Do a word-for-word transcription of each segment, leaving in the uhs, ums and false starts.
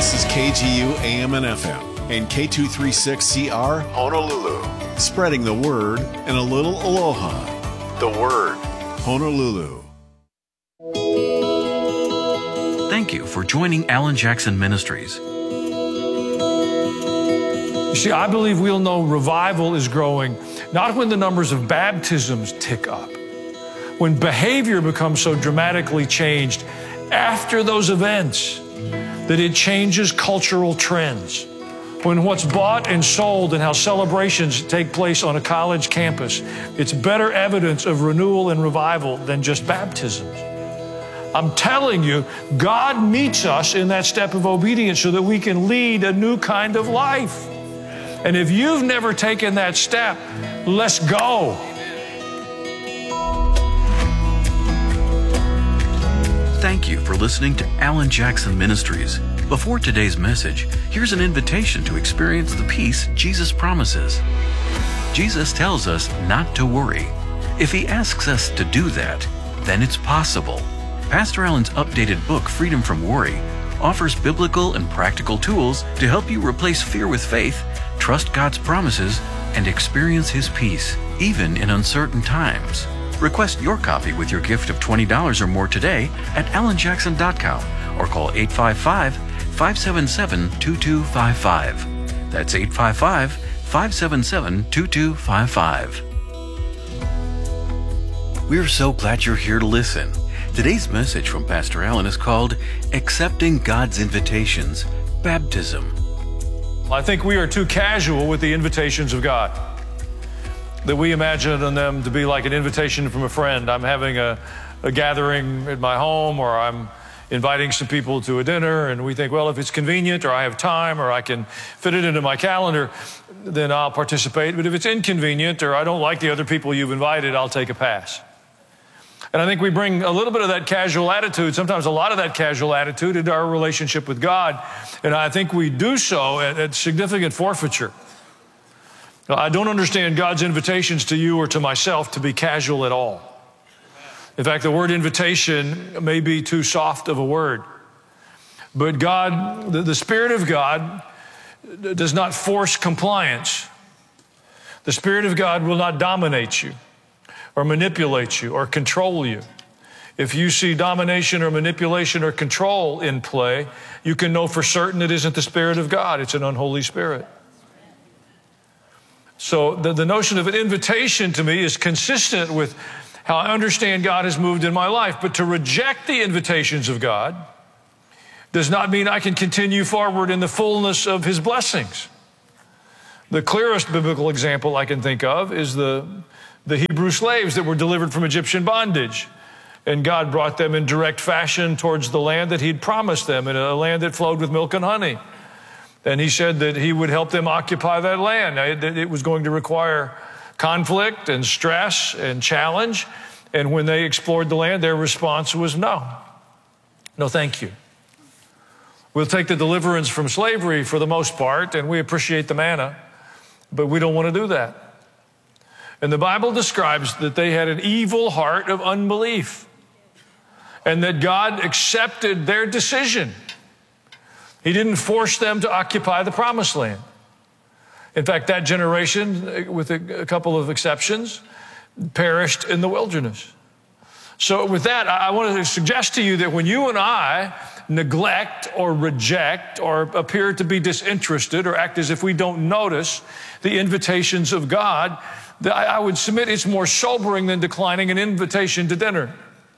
This is K G U A M and F M and K two thirty-six C R Honolulu. Spreading the word and a little aloha. The word, Honolulu. Thank you for joining Alan Jackson Ministries. You see, I believe we'll know revival is growing, not when the numbers of baptisms tick up, when behavior becomes so dramatically changed after those events that it changes cultural trends, when what's bought and sold and how celebrations take place on a college campus, it's better evidence of renewal and revival than just baptisms. I'm telling you, God meets us in that step of obedience so that we can lead a new kind of life. And if you've never taken that step, let's go. Thank you for listening to Alan Jackson Ministries. Before today's message, here's an invitation to experience the peace Jesus promises. Jesus tells us not to worry. If He asks us to do that, then it's possible. Pastor Alan's updated book, Freedom from Worry, offers biblical and practical tools to help you replace fear with faith, trust God's promises, and experience His peace, even in uncertain times. Request your copy with your gift of twenty dollars or more today at alan jackson dot com or call eight five five, five seven seven, two two five five. That's eight five five, five seven seven, two two five five. We're so glad you're here to listen. Today's message from Pastor Alan is called Accepting God's Invitations, Baptism. I think we are too casual with the invitations of God, that we imagine them to be like an invitation from a friend. I'm having a, a gathering at my home, or I'm inviting some people to a dinner, and we think, well, if it's convenient, or I have time, or I can fit it into my calendar, then I'll participate. But if it's inconvenient, or I don't like the other people you've invited, I'll take a pass. And I think we bring a little bit of that casual attitude, sometimes a lot of that casual attitude, into our relationship with God. And I think we do so at, at significant forfeiture. I don't understand God's invitations to you or to myself to be casual at all. In fact, the word invitation may be too soft of a word. But God, the, the Spirit of God does not force compliance. The Spirit of God will not dominate you or manipulate you or control you. If you see domination or manipulation or control in play, you can know for certain it isn't the Spirit of God. It's an unholy spirit. So the, the notion of an invitation to me is consistent with how I understand God has moved in my life. But to reject the invitations of God does not mean I can continue forward in the fullness of His blessings. The clearest biblical example I can think of is the, the Hebrew slaves that were delivered from Egyptian bondage. And God brought them in direct fashion towards the land that He'd promised them, in a land that flowed with milk and honey. And He said that He would help them occupy that land. It was going to require conflict and stress and challenge. And when they explored the land, their response was no. No, thank you. We'll take the deliverance from slavery for the most part, and we appreciate the manna, but we don't want to do that. And the Bible describes that they had an evil heart of unbelief, and that God accepted their decision. He didn't force them to occupy the promised land. In fact, that generation, with a couple of exceptions, perished in the wilderness. So with that, I want to suggest to you that when you and I neglect or reject or appear to be disinterested or act as if we don't notice the invitations of God, I would submit it's more sobering than declining an invitation to dinner.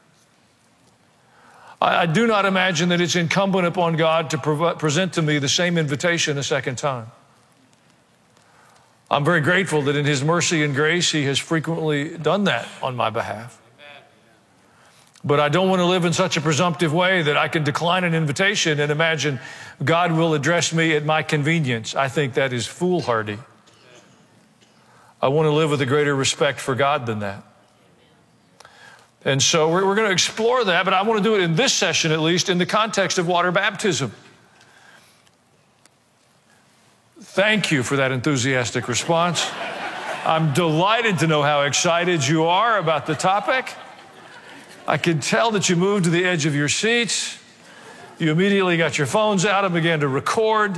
I do not imagine that it's incumbent upon God to present to me the same invitation a second time. I'm very grateful that in His mercy and grace, He has frequently done that on my behalf. But I don't want to live in such a presumptive way that I can decline an invitation and imagine God will address me at my convenience. I think that is foolhardy. I want to live with a greater respect for God than that. And so we're, we're going to explore that, but I want to do it in this session, at least, in the context of water baptism. Thank you for that enthusiastic response. I'm delighted to know how excited you are about the topic. I can tell that you moved to the edge of your seats. You immediately got your phones out and began to record.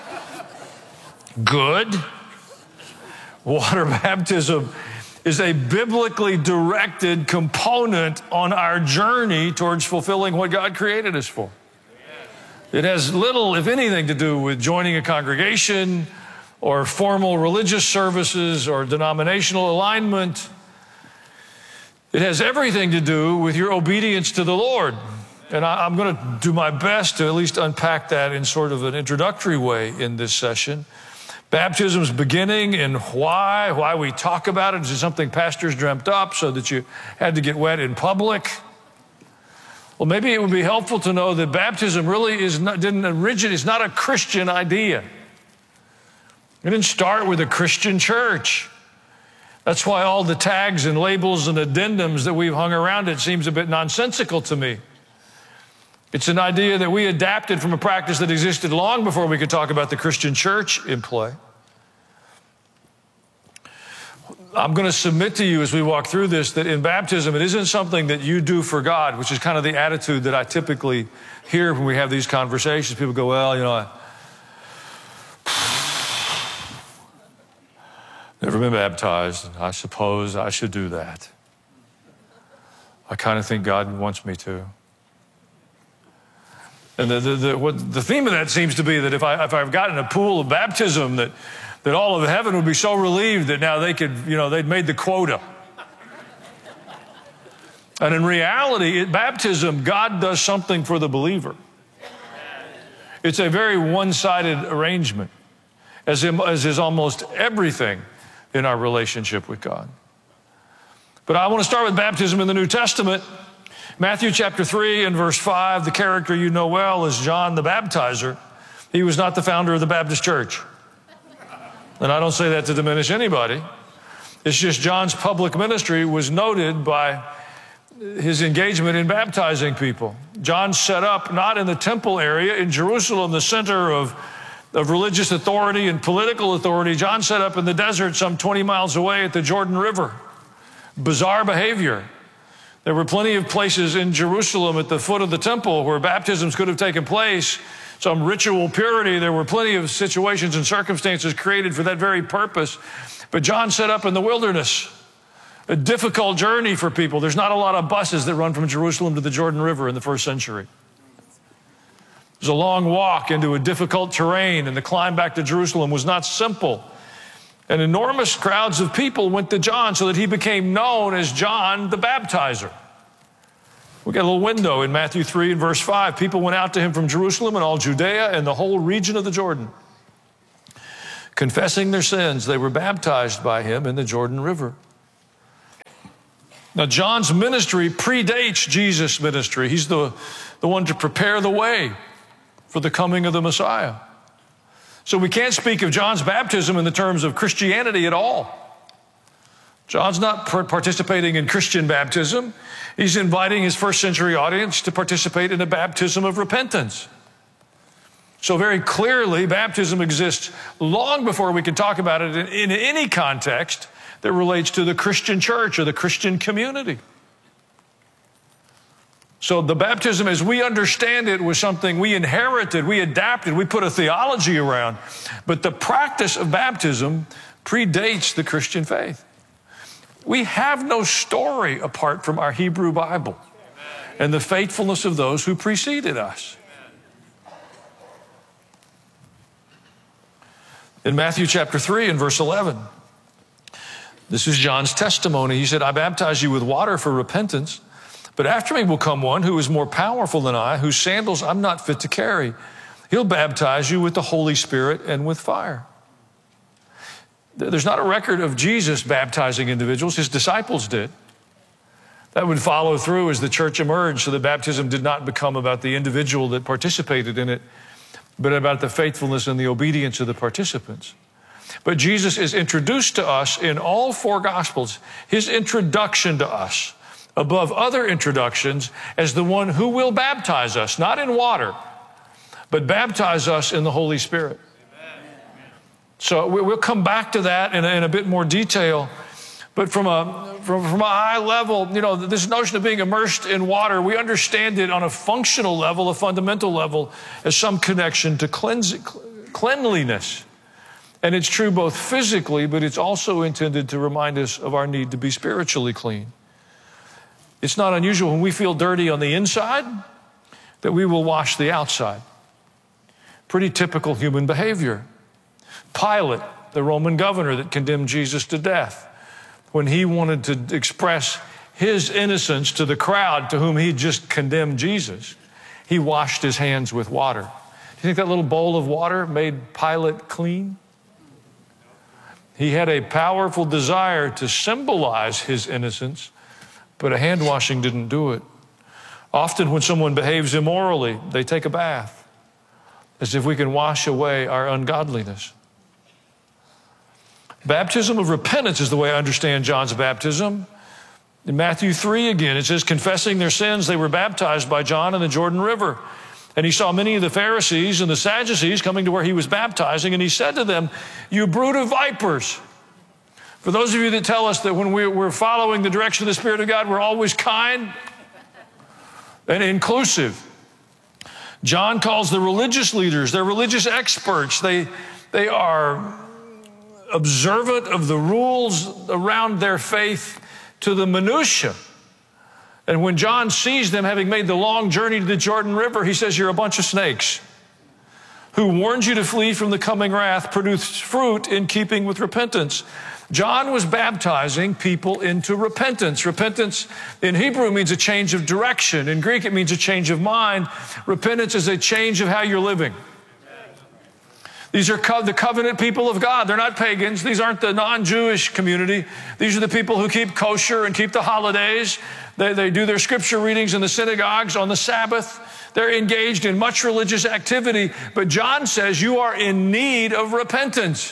Good. Water baptism is a biblically directed component on our journey towards fulfilling what God created us for. It has little, if anything, to do with joining a congregation or formal religious services or denominational alignment. It has everything to do with your obedience to the Lord. And I, I'm going to do my best to at least unpack that in sort of an introductory way in this session. Baptism's beginning and why, why we talk about it. Is it something pastors dreamt up so that you had to get wet in public? Well, maybe it would be helpful to know that baptism really is not, didn't originate, it's not a Christian idea. It didn't start with a Christian church. That's why all the tags and labels and addendums that we've hung around it seems a bit nonsensical to me. It's an idea that we adapted from a practice that existed long before we could talk about the Christian church in play. I'm going to submit to you as we walk through this that in baptism, it isn't something that you do for God, which is kind of the attitude that I typically hear when we have these conversations. People go, well, you know, I never been baptized. I suppose I should do that. I kind of think God wants me to. And the, the, the, what, the theme of that seems to be that if, I, if I've gotten a pool of baptism, that, that all of heaven would be so relieved that now they could, you know, they'd made the quota. And in reality, at baptism, God does something for the believer. It's a very one-sided arrangement, as, in, as is almost everything in our relationship with God. But I want to start with baptism in the New Testament. Matthew chapter three and verse five, the character you know well is John the Baptizer. He was not the founder of the Baptist church. And I don't say that to diminish anybody. It's just John's public ministry was noted by his engagement in baptizing people. John set up not in the temple area in Jerusalem, the center of, of religious authority and political authority. John set up in the desert some twenty miles away at the Jordan River. Bizarre behavior. There were plenty of places in Jerusalem at the foot of the temple where baptisms could have taken place, some ritual purity. There were plenty of situations and circumstances created for that very purpose. But John set up in the wilderness, a difficult journey for people. There's not a lot of buses that run from Jerusalem to the Jordan River in the first century. There's a long walk into a difficult terrain, and the climb back to Jerusalem was not simple. And enormous crowds of people went to John so that he became known as John the Baptizer. We got a little window in Matthew three and verse five. People went out to him from Jerusalem and all Judea and the whole region of the Jordan. Confessing their sins, they were baptized by him in the Jordan River. Now, John's ministry predates Jesus' ministry. He's the, the one to prepare the way for the coming of the Messiah. So we can't speak of John's baptism in the terms of Christianity at all. John's not participating in Christian baptism. He's inviting his first century audience to participate in a baptism of repentance. So very clearly, baptism exists long before we can talk about it in, in any context that relates to the Christian church or the Christian community. So the baptism as we understand it was something we inherited, we adapted, we put a theology around. But the practice of baptism predates the Christian faith. We have no story apart from our Hebrew Bible and the faithfulness of those who preceded us. In Matthew chapter three and verse eleven, this is John's testimony. He said, I baptize you with water for repentance, but after me will come one who is more powerful than I, whose sandals I'm not fit to carry. He'll baptize you with the Holy Spirit and with fire. There's not a record of Jesus baptizing individuals. His disciples did. That would follow through as the church emerged, so that baptism did not become about the individual that participated in it, but about the faithfulness and the obedience of the participants. But Jesus is introduced to us in all four Gospels, his introduction to us, above other introductions, as the one who will baptize us, not in water, but baptize us in the Holy Spirit. So we'll come back to that in a, in a bit more detail. But from a, from, from a high level, you know, this notion of being immersed in water, we understand it on a functional level, a fundamental level, as some connection to cleanse, cleanliness. And it's true both physically, but it's also intended to remind us of our need to be spiritually clean. It's not unusual when we feel dirty on the inside that we will wash the outside. Pretty typical human behavior. Pilate, the Roman governor that condemned Jesus to death, when he wanted to express his innocence to the crowd to whom he just condemned Jesus, he washed his hands with water. Do you think that little bowl of water made Pilate clean? He had a powerful desire to symbolize his innocence, but a hand washing didn't do it. Often when someone behaves immorally, they take a bath, as if we can wash away our ungodliness. Baptism of repentance is the way I understand John's baptism. In Matthew three again, it says, confessing their sins, they were baptized by John in the Jordan River. And he saw many of the Pharisees and the Sadducees coming to where he was baptizing, and he said to them, you brood of vipers. For those of you that tell us that when we're following the direction of the Spirit of God, we're always kind and inclusive. John calls the religious leaders, they're religious experts. They, they are observant of the rules around their faith to the minutiae. And when John sees them having made the long journey to the Jordan River, he says, you're a bunch of snakes who warned you to flee from the coming wrath, produced fruit in keeping with repentance. John was baptizing people into repentance. Repentance in Hebrew means a change of direction. In Greek, it means a change of mind. Repentance is a change of how you're living. These are co- the covenant people of God. They're not pagans. These aren't the non-Jewish community. These are the people who keep kosher and keep the holidays. They, they do their scripture readings in the synagogues on the Sabbath. They're engaged in much religious activity. But John says you are in need of repentance.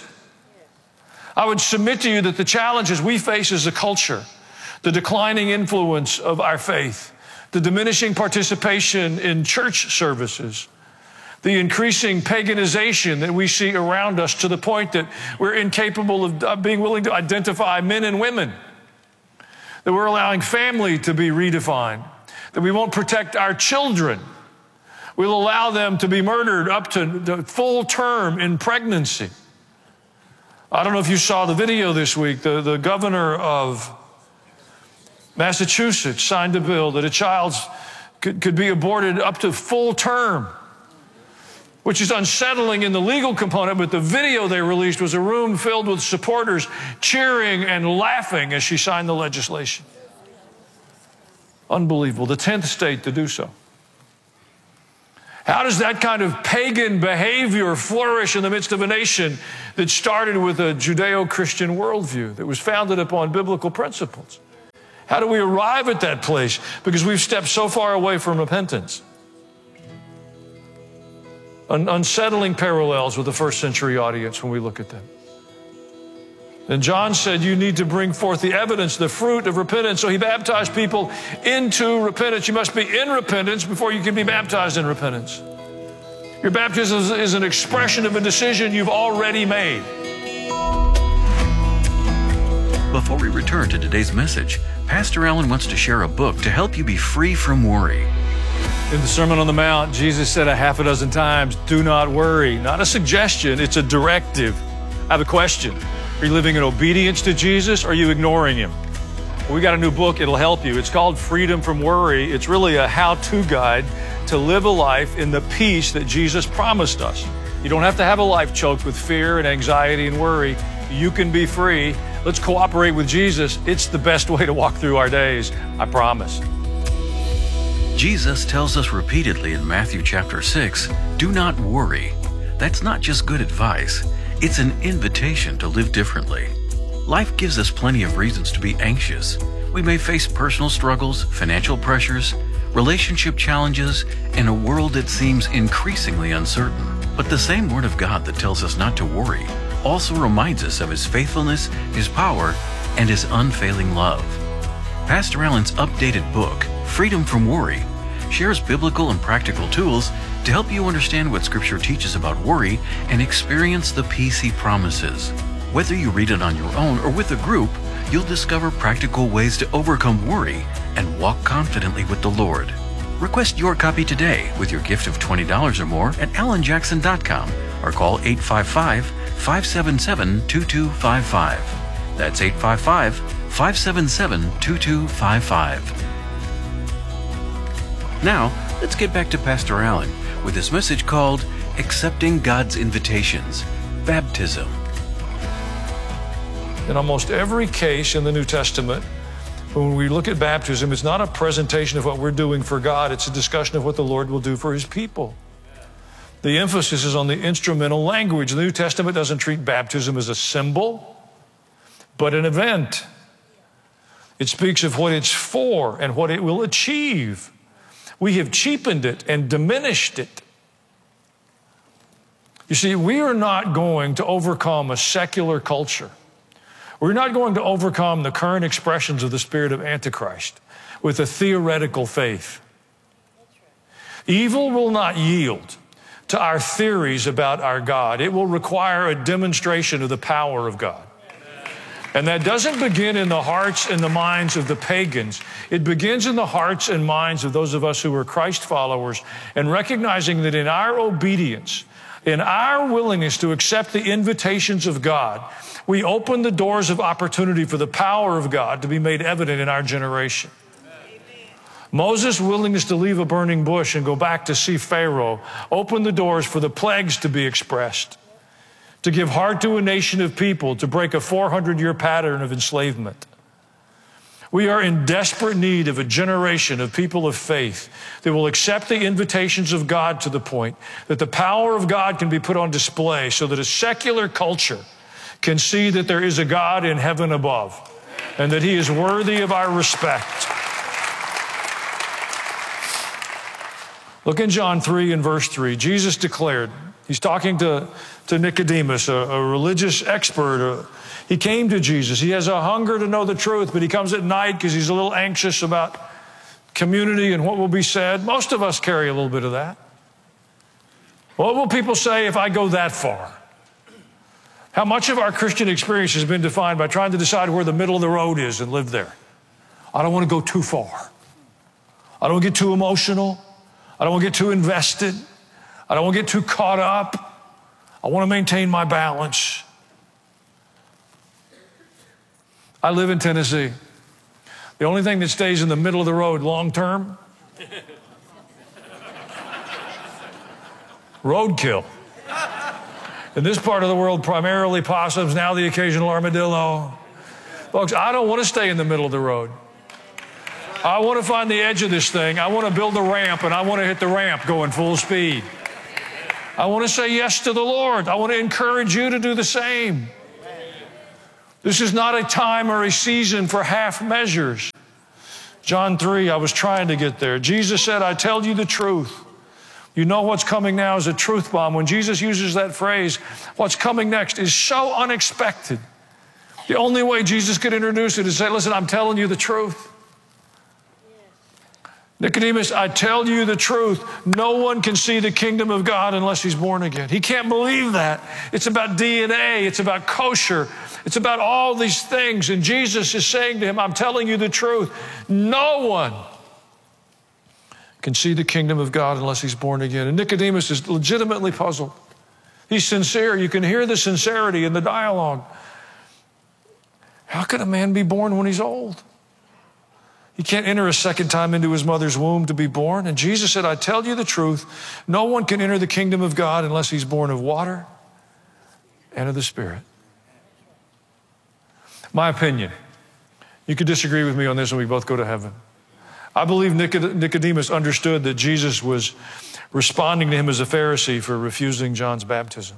I would submit to you that the challenges we face as a culture, the declining influence of our faith, the diminishing participation in church services, the increasing paganization that we see around us to the point that we're incapable of being willing to identify men and women, that we're allowing family to be redefined, that we won't protect our children. We'll allow them to be murdered up to the full term in pregnancy. I don't know if you saw the video this week. The, the governor of Massachusetts signed a bill that a child could, could be aborted up to full term, which is unsettling in the legal component, but the video they released was a room filled with supporters cheering and laughing as she signed the legislation. Unbelievable. The tenth state to do so. How does that kind of pagan behavior flourish in the midst of a nation that started with a Judeo-Christian worldview that was founded upon biblical principles? How do we arrive at that place? Because we've stepped so far away from repentance. Un- unsettling parallels with the first century audience when we look at them. And John said you need to bring forth the evidence, the fruit of repentance. So he baptized people into repentance. You must be in repentance before you can be baptized in repentance. Your baptism is, is an expression of a decision you've already made. Before we return to today's message, Pastor Allen wants to share a book to help you be free from worry. In the Sermon on the Mount, Jesus said a half a dozen times, do not worry. Not a suggestion, it's a directive. I have a question. Are you living in obedience to Jesus, or are you ignoring him? We got a new book, it'll help you. It's called Freedom from Worry. It's really a how-to guide to live a life in the peace that Jesus promised us. You don't have to have a life choked with fear and anxiety and worry. You can be free. Let's cooperate with Jesus. It's the best way to walk through our days, I promise. Jesus tells us repeatedly in Matthew chapter six, do not worry. That's not just good advice. It's an invitation to live differently. Life gives us plenty of reasons to be anxious. We may face personal struggles, financial pressures, relationship challenges, and a world that seems increasingly uncertain. But the same Word of God that tells us not to worry also reminds us of His faithfulness, His power, and His unfailing love. Pastor Allen's updated book, Freedom from Worry, shares biblical and practical tools to help you understand what Scripture teaches about worry and experience the peace He promises. Whether you read it on your own or with a group, you'll discover practical ways to overcome worry and walk confidently with the Lord. Request your copy today with your gift of twenty dollars or more at alan jackson dot com or call eight five five, five seven seven, two two five five. That's eight five five, five seven seven, two two five five. Now, let's get back to Pastor Allen with his message called Accepting God's Invitations, Baptism. In almost every case in the New Testament, when we look at baptism, it's not a presentation of what we're doing for God, it's a discussion of what the Lord will do for His people. The emphasis is on the instrumental language. The New Testament doesn't treat baptism as a symbol, but an event. It speaks of what it's for and what it will achieve. We have cheapened it and diminished it. You see, we are not going to overcome a secular culture. We're not going to overcome the current expressions of the spirit of Antichrist with a theoretical faith. Evil will not yield to our theories about our God. It will require a demonstration of the power of God. And that doesn't begin in the hearts and the minds of the pagans. It begins in the hearts and minds of those of us who are Christ followers, and recognizing that in our obedience, in our willingness to accept the invitations of God, we open the doors of opportunity for the power of God to be made evident in our generation. Amen. Moses' willingness to leave a burning bush and go back to see Pharaoh opened the doors for the plagues to be expressed, to give heart to a nation of people, to break a four hundred year pattern of enslavement. We are in desperate need of a generation of people of faith that will accept the invitations of God to the point that the power of God can be put on display so that a secular culture can see that there is a God in heaven above and that He is worthy of our respect. Look in John three and verse three. Jesus declared, He's talking to, to Nicodemus, a, a religious expert. A, he came to Jesus. He has a hunger to know the truth, but he comes at night because he's a little anxious about community and what will be said. Most of us carry a little bit of that. What will people say if I go that far? How much of our Christian experience has been defined by trying to decide where the middle of the road is and live there? I don't want to go too far. I don't want to get too emotional. I don't want to get too invested. I don't want to get too caught up. I want to maintain my balance. I live in Tennessee. The only thing that stays in the middle of the road long term, roadkill. In this part of the world, primarily possums, now the occasional armadillo. Folks, I don't want to stay in the middle of the road. I want to find the edge of this thing. I want to build a ramp, and I want to hit the ramp going full speed. I want to say yes to the Lord. I want to encourage you to do the same. This is not a time or a season for half measures. John three, I was trying to get there. Jesus said, I tell you the truth. You know what's coming now is a truth bomb. When Jesus uses that phrase, what's coming next is so unexpected. The only way Jesus could introduce it is say, listen, I'm telling you the truth. Nicodemus, I tell you the truth. No one can see the kingdom of God unless he's born again. He can't believe that. It's about D N A. It's about kosher. It's about all these things. And Jesus is saying to him, I'm telling you the truth. No one can see the kingdom of God unless he's born again. And Nicodemus is legitimately puzzled. He's sincere. You can hear the sincerity in the dialogue. How can a man be born when he's old? He can't enter a second time into his mother's womb to be born. And Jesus said, I tell you the truth, no one can enter the kingdom of God unless he's born of water and of the Spirit. My opinion, you could disagree with me on this and we both go to heaven. I believe Nicodemus understood that Jesus was responding to him as a Pharisee for refusing John's baptism.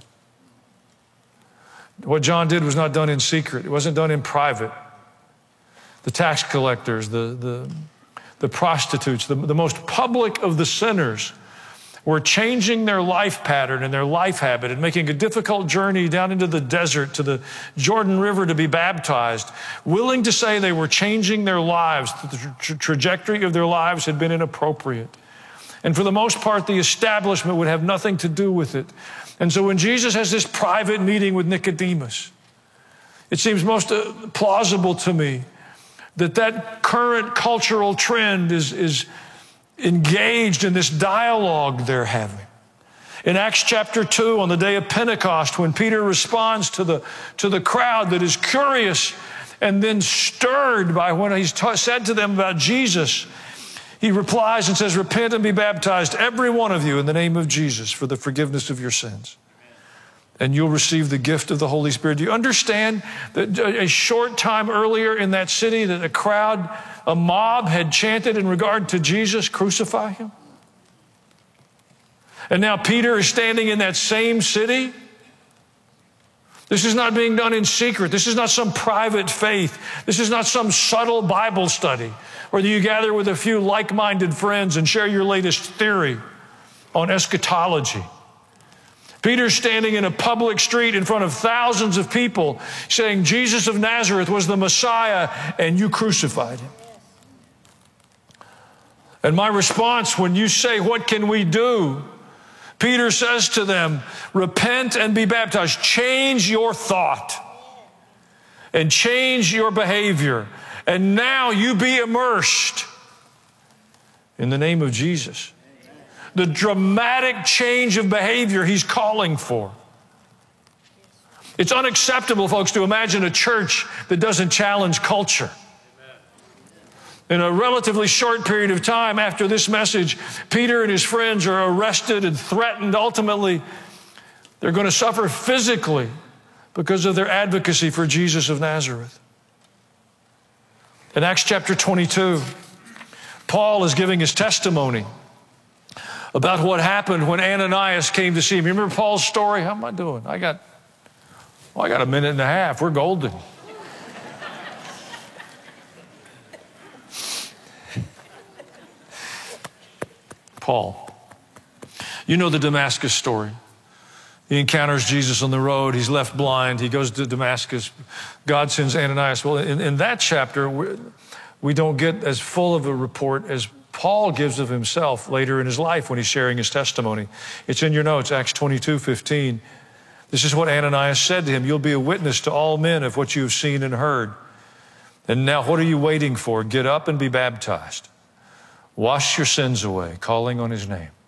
What John did was not done in secret. It wasn't done in private. The tax collectors, the, the, the prostitutes, the, the most public of the sinners were changing their life pattern and their life habit and making a difficult journey down into the desert to the Jordan River to be baptized, willing to say they were changing their lives. The tra- trajectory of their lives had been inappropriate. And for the most part, the establishment would have nothing to do with it. And so when Jesus has this private meeting with Nicodemus, It seems most uh, plausible to me that that current cultural trend is, is engaged in this dialogue they're having. In Acts chapter two, on the day of Pentecost, when Peter responds to the, to the crowd that is curious and then stirred by what he's ta- said to them about Jesus, he replies and says, repent and be baptized, every one of you, in the name of Jesus for the forgiveness of your sins. And you'll receive the gift of the Holy Spirit. Do you understand that a short time earlier in that city that a crowd, a mob had chanted in regard to Jesus, crucify him? And now Peter is standing in that same city. This is not being done in secret. This is not some private faith. This is not some subtle Bible study where you gather with a few like-minded friends and share your latest theory on eschatology. Peter's standing in a public street in front of thousands of people saying Jesus of Nazareth was the Messiah and you crucified him. And my response when you say, what can we do? Peter says to them, repent and be baptized. Change your thought and change your behavior. And now you be immersed in the name of Jesus. The dramatic change of behavior he's calling for. It's unacceptable, folks, to imagine a church that doesn't challenge culture. In a relatively short period of time after this message, Peter and his friends are arrested and threatened. Ultimately, they're going to suffer physically because of their advocacy for Jesus of Nazareth. In Acts chapter twenty-two, Paul is giving his testimony about what happened when Ananias came to see him. You remember Paul's story? How am I doing? I got, well, I got a minute and a half. We're golden. Paul. You know the Damascus story. He encounters Jesus on the road. He's left blind. He goes to Damascus. God sends Ananias. Well, in, in that chapter, we, we don't get as full of a report as Paul gives of himself later in his life when he's sharing his testimony. It's in your notes, Acts twenty-two fifteen. This is what Ananias said to him. You'll be a witness to all men of what you have seen and heard. And now what are you waiting for? Get up and be baptized. Wash your sins away, calling on his name.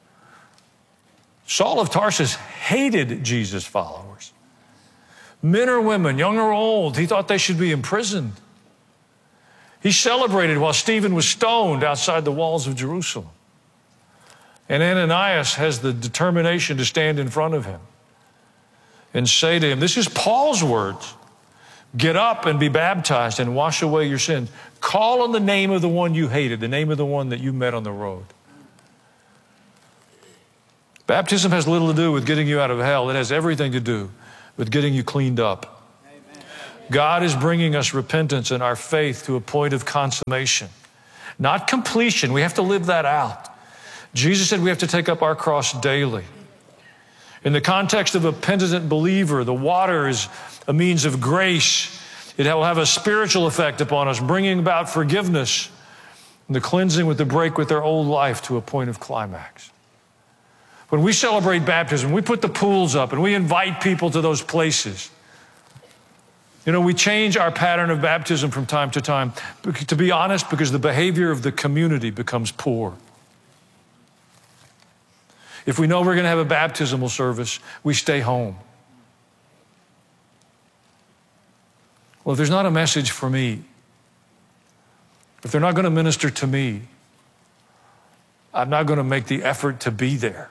Saul of Tarsus hated Jesus' followers. Men or women, young or old, he thought they should be imprisoned. He celebrated while Stephen was stoned outside the walls of Jerusalem. And Ananias has the determination to stand in front of him and say to him, this is Paul's words, get up and be baptized and wash away your sins. Call on the name of the one you hated, the name of the one that you met on the road. Baptism has little to do with getting you out of hell. It has everything to do with getting you cleaned up. Amen. God is bringing us repentance and our faith to a point of consummation, not completion. We have to live that out. Jesus said we have to take up our cross daily. In the context of a penitent believer, the water is a means of grace. It will have a spiritual effect upon us, bringing about forgiveness and the cleansing with the break with their old life to a point of climax. When we celebrate baptism, we put the pools up and we invite people to those places. You know, we change our pattern of baptism from time to time, to be honest, because the behavior of the community becomes poor. If we know we're going to have a baptismal service, we stay home. Well, if there's not a message for me, if they're not going to minister to me, I'm not going to make the effort to be there.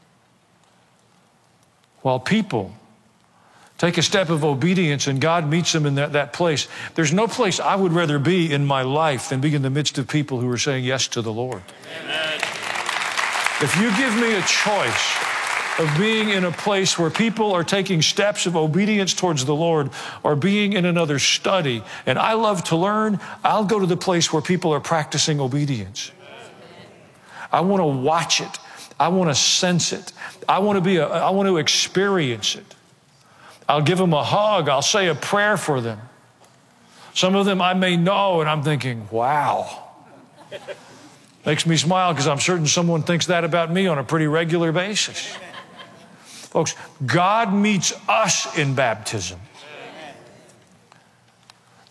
While people take a step of obedience and God meets them in that, that place, there's no place I would rather be in my life than be in the midst of people who are saying yes to the Lord. Amen. If you give me a choice of being in a place where people are taking steps of obedience towards the Lord or being in another study, and I love to learn, I'll go to the place where people are practicing obedience. I want to watch it. I want to sense it. I want to be a, I want to experience it. I'll give them a hug. I'll say a prayer for them. Some of them I may know, and I'm thinking, wow. Makes me smile because I'm certain someone thinks that about me on a pretty regular basis. Folks, God meets us in baptism.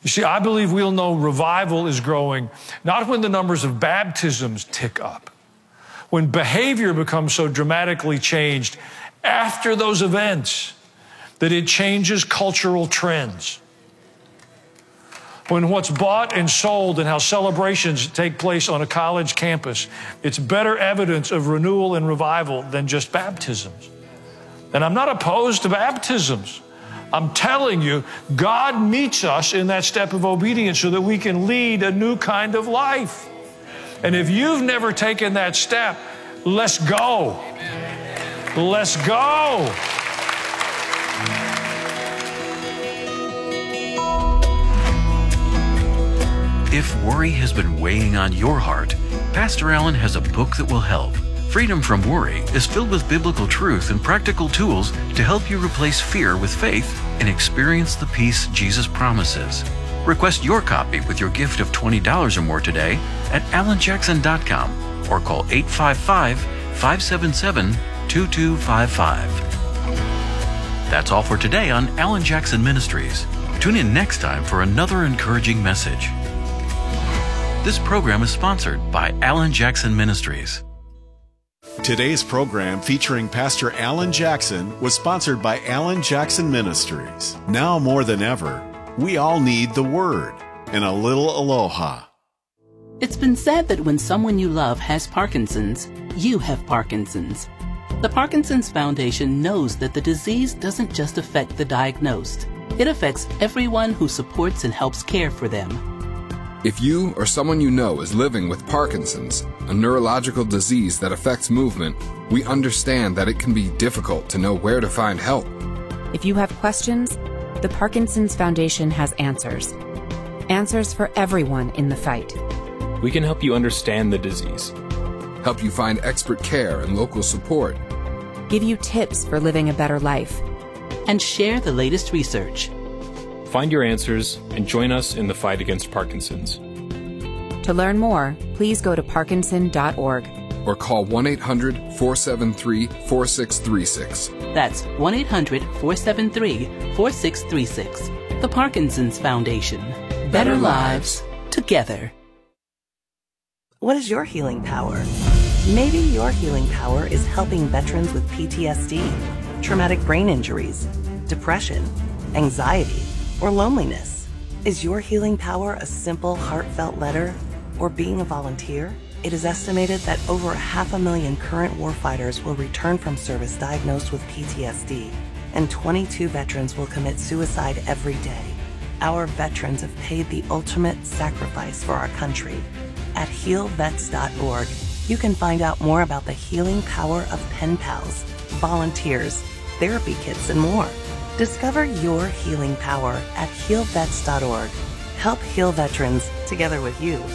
You see, I believe we'll know revival is growing not when the numbers of baptisms tick up, when behavior becomes so dramatically changed after those events that it changes cultural trends. When what's bought and sold and how celebrations take place on a college campus, it's better evidence of renewal and revival than just baptisms. And I'm not opposed to baptisms. I'm telling you, God meets us in that step of obedience so that we can lead a new kind of life. And if you've never taken that step, let's go. Let's go. If worry has been weighing on your heart, Pastor Allen has a book that will help. Freedom from Worry is filled with biblical truth and practical tools to help you replace fear with faith and experience the peace Jesus promises. Request your copy with your gift of twenty dollars or more today at alan jackson dot com or call eight five five, five seven seven, two two five five. That's all for today on Alan Jackson Ministries. Tune in next time for another encouraging message. This program is sponsored by Alan Jackson Ministries. Today's program featuring Pastor Alan Jackson was sponsored by Alan Jackson Ministries. Now more than ever, we all need the Word and a little aloha. It's been said that when someone you love has Parkinson's, you have Parkinson's. The Parkinson's Foundation knows that the disease doesn't just affect the diagnosed. It affects everyone who supports and helps care for them. If you or someone you know is living with Parkinson's, a neurological disease that affects movement, we understand that it can be difficult to know where to find help. If you have questions, the Parkinson's Foundation has answers. Answers for everyone in the fight. We can help you understand the disease, help you find expert care and local support, give you tips for living a better life, and share the latest research. Find your answers and join us in the fight against Parkinson's. To learn more, please go to parkinson dot org or call one eight hundred, four seven three, four six three six. That's one eight hundred, four seven three, four six three six. The Parkinson's Foundation. Better, Better lives together. What is your healing power? Maybe your healing power is helping veterans with P T S D, traumatic brain injuries, depression, anxiety, or loneliness. Is your healing power a simple, heartfelt letter or being a volunteer? It is estimated that over half a million current warfighters will return from service diagnosed with P T S D, and twenty-two veterans will commit suicide every day. Our veterans have paid the ultimate sacrifice for our country. At heal vets dot org, you can find out more about the healing power of pen pals, volunteers, therapy kits, and more. Discover your healing power at heal vets dot org. Help heal veterans together with you.